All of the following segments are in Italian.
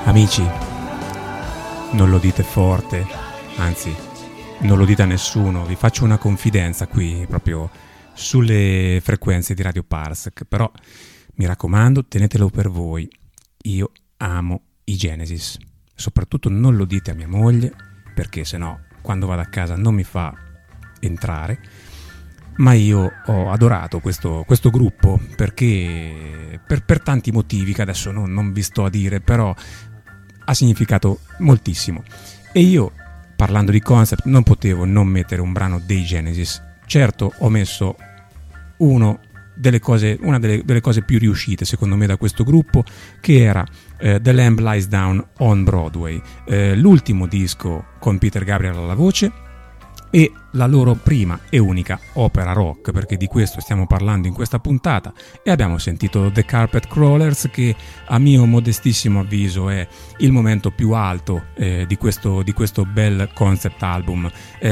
Amici, non lo dite forte, anzi, non lo dite a nessuno, vi faccio una confidenza qui proprio sulle frequenze di Radio Parsec, però mi raccomando, tenetelo per voi. Io amo i Genesis, soprattutto non lo dite a mia moglie, perché sennò quando vado a casa non mi fa entrare. Ma io ho adorato questo gruppo perché per tanti motivi che adesso non vi sto a dire, però ha significato moltissimo. E io, parlando di concept, non potevo non mettere un brano dei Genesis. Certo, ho messo una delle cose più riuscite secondo me da questo gruppo, che era The Lamb Lies Down on Broadway, l'ultimo disco con Peter Gabriel alla voce e la loro prima e unica opera rock, perché di questo stiamo parlando in questa puntata. E abbiamo sentito The Carpet Crawlers, che a mio modestissimo avviso è il momento più alto di questo bel concept album.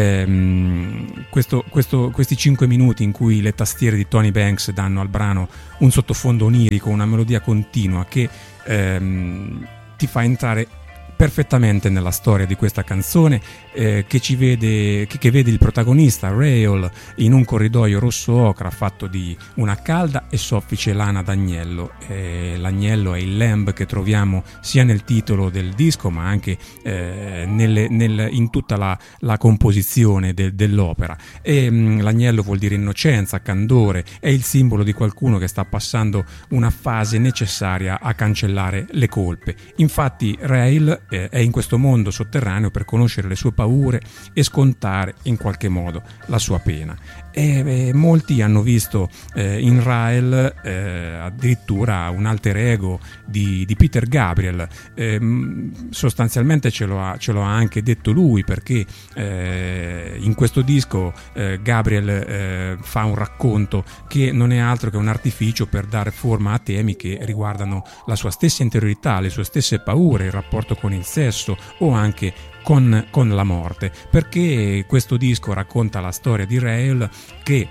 Questi 5 minuti in cui le tastiere di Tony Banks danno al brano un sottofondo onirico, una melodia continua che ti fa entrare perfettamente nella storia di questa canzone, che vede il protagonista Rael in un corridoio rosso ocra fatto di una calda e soffice lana d'agnello. L'agnello è il lamb che troviamo sia nel titolo del disco, ma anche in tutta la composizione dell'opera. L'agnello vuol dire innocenza, candore, è il simbolo di qualcuno che sta passando una fase necessaria a cancellare le colpe. Infatti Rael è in questo mondo sotterraneo per conoscere le sue paure e scontare in qualche modo la sua pena. E molti hanno visto in Rael addirittura un alter ego di Peter Gabriel. Sostanzialmente ce lo ha anche detto lui, perché in questo disco Gabriel fa un racconto che non è altro che un artificio per dare forma a temi che riguardano la sua stessa interiorità, le sue stesse paure, il rapporto con il sesso o anche con la morte, perché questo disco racconta la storia di Rael che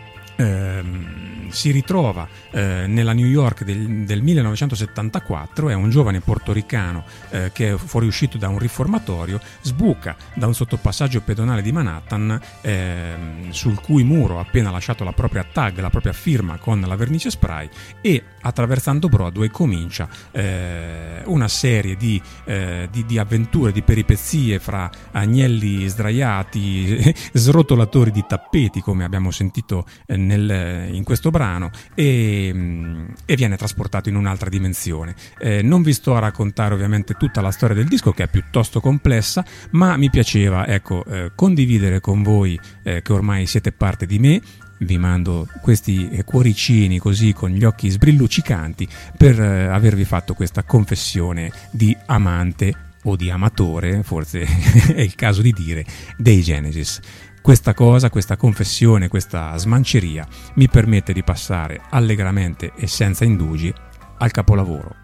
si ritrova nella New York del 1974. È un giovane portoricano che è fuoriuscito da un riformatorio, sbuca da un sottopassaggio pedonale di Manhattan, sul cui muro ha appena lasciato la propria tag, la propria firma con la vernice spray, e attraversando Broadway comincia una serie di avventure, di peripezie fra agnelli sdraiati, srotolatori di tappeti, come abbiamo sentito in questo brano, e viene trasportato in un'altra dimensione. Non vi sto a raccontare ovviamente tutta la storia del disco, che è piuttosto complessa, ma mi piaceva condividere con voi, che ormai siete parte di me. Vi mando questi cuoricini così con gli occhi sbrilluccicanti per avervi fatto questa confessione di amante o di amatore, forse è il caso di dire, dei Genesis. Questa confessione, questa smanceria mi permette di passare allegramente e senza indugi al capolavoro.